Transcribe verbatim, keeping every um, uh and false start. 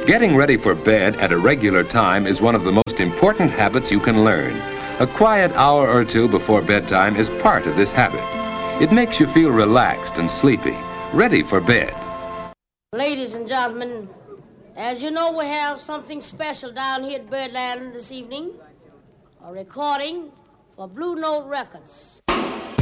Getting ready for bed at a regular time is one of the most important habits you can learn. A quiet hour or two before bedtime is part of this habit. It makes you feel relaxed and sleepy, ready for bed. Ladies and gentlemen, as you know, we have something special down here at Birdland this evening. A recording for Blue Note Records.